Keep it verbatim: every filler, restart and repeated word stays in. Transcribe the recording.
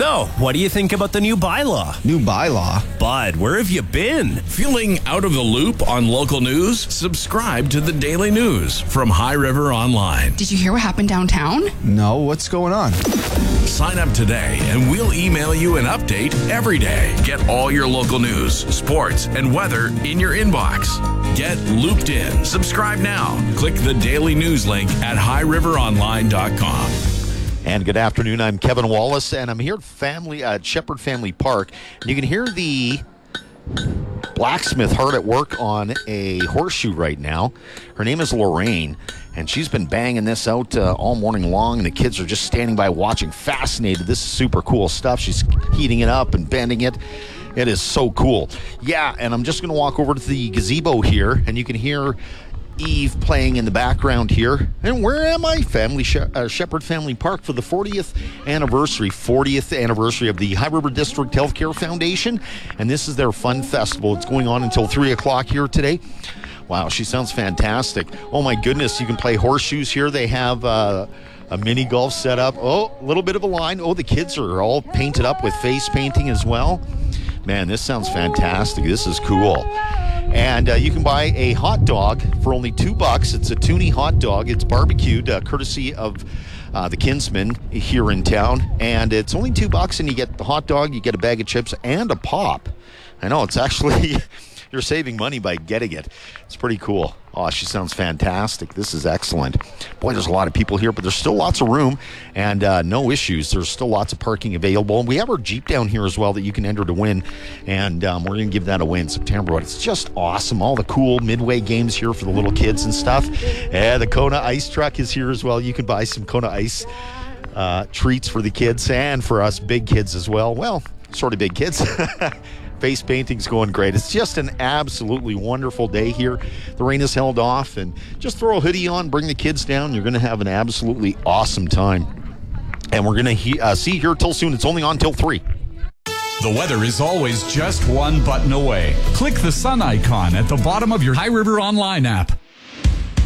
So, what do you think about the new bylaw? New bylaw? Bud, where have you been? Feeling out of the loop on local news? Subscribe to the Daily News from High River Online. Did you hear what happened downtown? No, what's going on? Sign up today and we'll email you an update every day. Get all your local news, sports, and weather in your inbox. Get looped in. Subscribe now. Click the Daily News link at high river online dot com. And good afternoon. I'm Kevin Wallace, and I'm here at Family uh, Shepherd Family Park. And you can hear the blacksmith hard at work on a horseshoe right now. Her name is Lorraine, and she's been banging this out uh, all morning long, and the kids are just standing by watching, fascinated. This is super cool stuff. She's heating it up and bending it. It is so cool. Yeah, and I'm just going to walk over to the gazebo here, and you can hear Eve playing in the background here. And where am I? Family she- uh, Shepherd Family Park for the fortieth anniversary, fortieth anniversary of the High River District Healthcare Foundation. And this is their fun festival. It's going on until three o'clock here today. Wow, she sounds fantastic. Oh my goodness, you can play horseshoes here. They have uh, a mini golf set up. Oh, a little bit of a line. Oh, the kids are all painted up with face painting as well. Man, this sounds fantastic. This is cool. And uh, you can buy a hot dog for only two bucks. It's a Toonie hot dog. It's barbecued, uh, courtesy of uh, the Kinsman here in town. And it's only two bucks, and you get the hot dog, you get a bag of chips, and a pop. I know, it's actually, you're saving money by getting it. It's pretty cool. Oh, she sounds fantastic. This is excellent. Boy, there's a lot of people here, but there's still lots of room and uh, no issues. There's still lots of parking available. And we have our Jeep down here as well that you can enter to win. And um, we're going to give that away in September. But it's just awesome. All the cool Midway games here for the little kids and stuff. And the Kona Ice Truck is here as well. You can buy some Kona Ice uh, treats for the kids and for us big kids as well. Well, sort of big kids. Face painting's going great. It's just an absolutely wonderful day here. The rain is held off, and just throw a hoodie on, bring the kids down. You're going to have an absolutely awesome time. And we're going to he- uh, see you here till soon. It's only on till three. The weather is always just one button away. Click the sun icon at the bottom of your High River Online app.